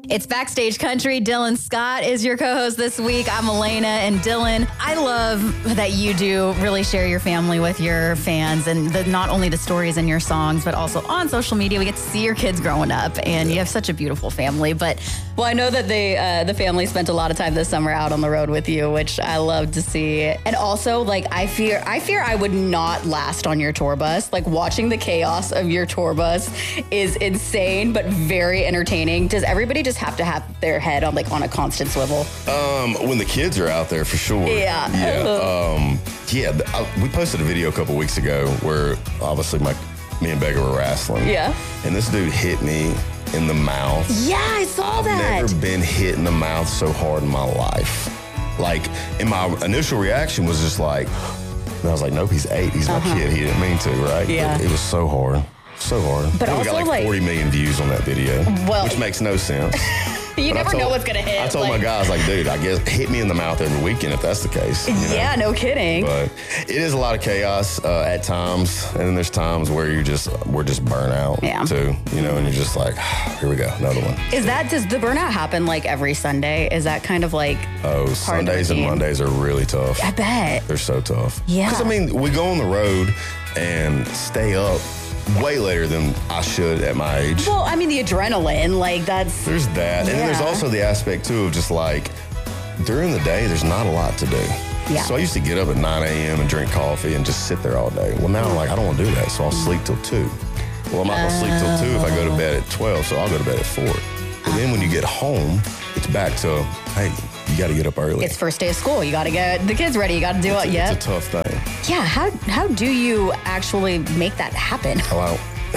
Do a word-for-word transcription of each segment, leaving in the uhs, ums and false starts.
It's Backstage Country. Dylan Scott is your co-host this week. I'm Elena, and Dylan, I love that you do really share your family with your fans, and the, not only the stories in your songs, but also on social media. We get to see your kids growing up, and you have such a beautiful family. But well, I know that they uh, the family spent a lot of time this summer out on the road with you, which I love to see. And also, like, I fear I fear I would not last on your tour bus. Like, watching the chaos of your tour bus is insane, but very entertaining. Does everybody just have to have their head on like on a constant swivel? Um, when the kids are out there, for sure. Yeah. Yeah. Um, yeah. I, we posted a video a couple weeks ago where obviously my me and Becca were wrestling. Yeah. And this dude hit me in the mouth. Yeah, I saw I've that. I've never been hit in the mouth so hard in my life. Like, and my initial reaction was just like, and I was like, nope, he's eight. He's uh-huh. my kid. He didn't mean to, right? Yeah. But it was so hard. So hard. But and also, we got like, like forty million views on that video, well, which makes no sense. You but never told, know what's going to hit. I told like, my guys, like, dude, I guess hit me in the mouth every weekend if that's the case. You know? Yeah, no kidding. But it is a lot of chaos uh, at times, and then there's times where you just we're just burnt out yeah. too, you know, and you're just like, here we go, another one. Is that does the burnout happen like every Sunday? Is that kind of like oh Sundays and Mondays are really tough? I bet they're so tough. Yeah, because I mean, we go on the road and stay up way later than I should at my age. Well, I mean, the adrenaline, like that's... There's that. Yeah. And then there's also the aspect, too, of just like, during the day, there's not a lot to do. Yeah. So I used to get up at nine a.m. and drink coffee and just sit there all day. Well, now I'm like, I don't want to do that, so I'll sleep till two. Well, I'm not going to sleep till two if I go to bed at twelve, so I'll go to bed at four. But then when you get home, it's back to, hey, you got to get up early. It's first day of school. You got to get the kids ready. You got to do it's it. A, Yeah, it's a tough thing. Yeah. How how do you actually make that happen? Well,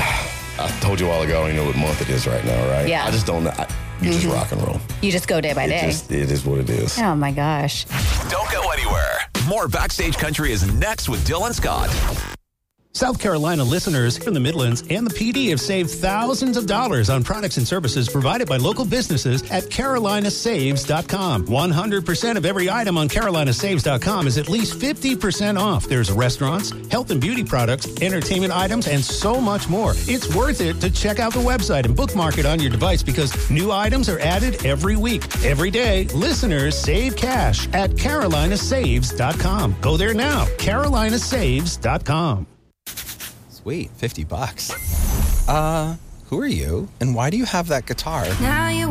I told you a while ago, I don't even know what month it is right now, right? Yeah. I just don't know. I, you mm-hmm. just rock and roll. You just go day by it day. Just, it is what it is. Oh, my gosh. Don't go anywhere. More Backstage Country is next with Dylan Scott. South Carolina listeners in the Midlands and the P D have saved thousands of dollars on products and services provided by local businesses at Carolina Saves dot com. one hundred percent of every item on Carolina Saves dot com is at least fifty percent off. There's restaurants, health and beauty products, entertainment items, and so much more. It's worth it to check out the website and bookmark it on your device because new items are added every week. Every day, listeners save cash at Carolina Saves dot com. Go there now, Carolina Saves dot com. Sweet, fifty bucks. Uh, who are you? And why do you have that guitar? Now you